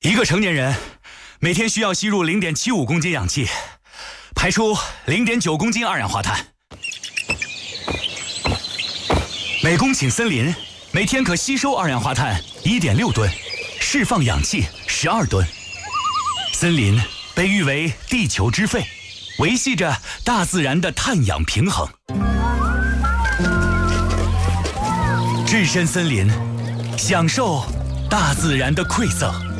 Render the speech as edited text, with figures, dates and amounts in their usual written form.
一个成年人每天需要吸入0.75公斤氧气，排出0.9公斤二氧化碳。每公顷森林每天可吸收二氧化碳1.6吨，释放氧气12吨。森林被誉为地球之肺，维系着大自然的碳氧平衡。置身森林，享受大自然的馈赠。